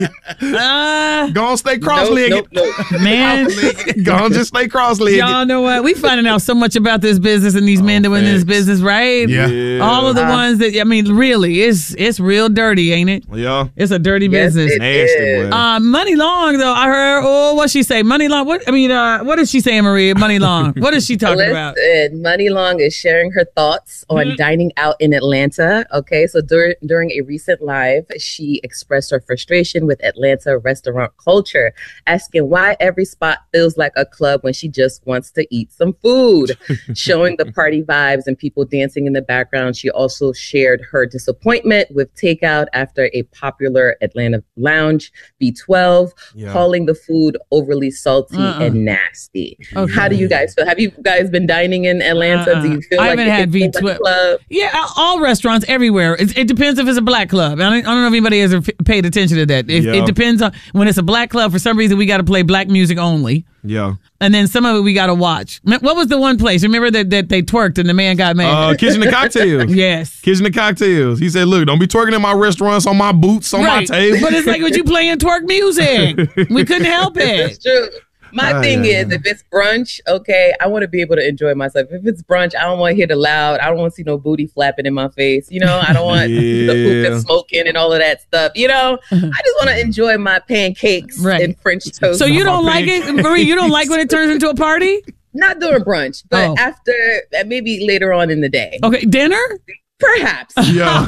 Go on, stay cross-legged. Nope. Man. Go on, just stay cross-legged. Y'all know what? We finding out so much about this business and these men doing this business, right? Yeah. All of the ones that, I mean, really, it's real dirty, ain't it? Yeah. It's a dirty business. Nasty, boy. Money Long, though, I heard, what'd she say? Money Long, what is she saying, Maria? Money Long. What is she talking about? Money Long is sharing her thoughts on dining out in Atlanta. Okay, so during a recent live, she expressed her frustration with Atlanta restaurant culture, asking why every spot feels like a club when she just wants to eat some food. Showing the party vibes and people dancing in the background, she also shared her disappointment with takeout after a popular Atlanta lounge, B12, calling the food overly salty and nasty. Okay. How do you guys feel? Have you guys been dining in Atlanta? Do you feel I like haven't had B12 club? Yeah, all restaurants everywhere. It depends if it's a black club. I don't know if anybody has paid attention to that. It depends on when it's a black club. For some reason, we got to play black music only. Yeah. And then some of it we got to watch. What was the one place? Remember that they twerked and the man got mad? Kitchen and Cocktails. Yes. Kitchen and Cocktails. He said, look, don't be twerking in my restaurants, on my boots, on my table. But it's like when you playing twerk music. We couldn't help it. It's true. My thing is, if it's brunch, okay, I want to be able to enjoy myself. If it's brunch, I don't want to hear the loud. I don't want to see no booty flapping in my face. You know, I don't want the hookah smoking and all of that stuff. You know, I just want to enjoy my pancakes and French toast. So you don't like it, Marie? You don't like when it turns into a party? Not during brunch, but after, maybe later on in the day. Okay, dinner? Perhaps. Yeah.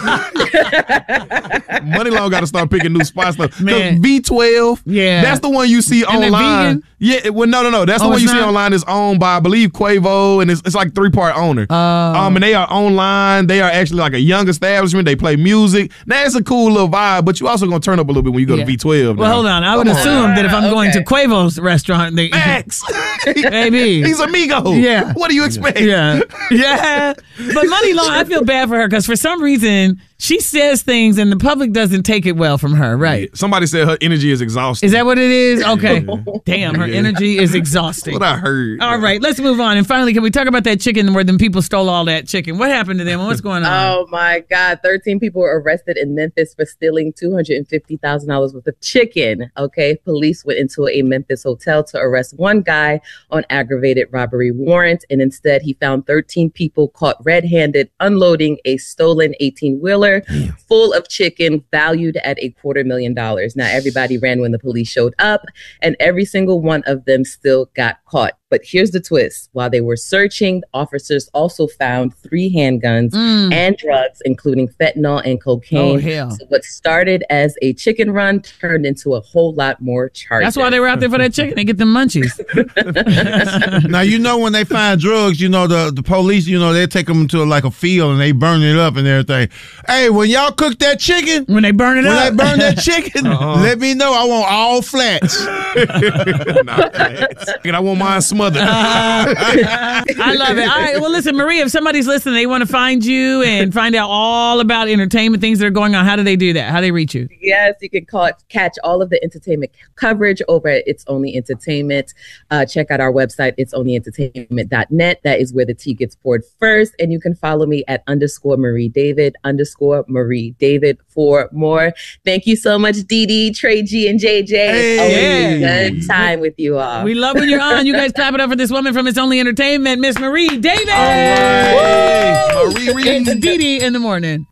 Money Long got to start picking new spots. Because B12, that's the one you see online. Yeah, well, no. That's the one you see online. It's owned by, I believe, Quavo, and it's like 3-part owner. And they are online. They are actually like a young establishment. They play music. Now, it's a cool little vibe, but you also going to turn up a little bit when you go to B12. Well, hold on. I would assume that if I'm going to Quavo's restaurant, Max. Maybe. He's amigo. Yeah. What do you expect? Yeah. But Money Long, I feel bad for her because for some reason she says things and the public doesn't take it well from her, right? Somebody said her energy is exhausting. Is that what it is? Okay. Damn, her energy is exhausting. That's what I heard. All right, let's move on. And finally, can we talk about that chicken where them people stole all that chicken? What happened to them? What's going on? Oh my God. 13 people were arrested in Memphis for stealing $250,000 worth of chicken. Okay. Police went into a Memphis hotel to arrest one guy on aggravated robbery warrant. And instead he found 13 people caught red-handed unloading a stolen 18-wheeler full of chicken valued at $250,000. Now, everybody ran when the police showed up, and every single one of them still got caught. But here's the twist. While they were searching, officers also found 3 handguns and drugs, including fentanyl and cocaine. Oh, hell. So what started as a chicken run turned into a whole lot more charges. That's why they were out there for that chicken. They get the munchies. Now, you know, when they find drugs, you know, the police, you know, they take them to like a field and they burn it up and everything. Hey, when y'all cook that chicken, when they burn it up, when they burn that chicken, let me know. I want all flats. I want mine smothered. I love it. All right. Well, listen, Maria, if somebody's listening, they want to find you and find out all about entertainment, things that are going on. How do they do that? How do they reach you? Yes, you can catch all of the entertainment coverage over at It's Only Entertainment. Check out our website, it'sonlyentertainment.net. That is where the tea gets poured first. And you can follow me at _Marie David, _Marie David for more. Thank you so much, Dee Dee, Trey G, and JJ. It's always a good time with you all. We love when you're on. You guys clap it up for this woman from It's Only Entertainment, Miss Marie David. All right. Marie. It's Dee Dee in the morning.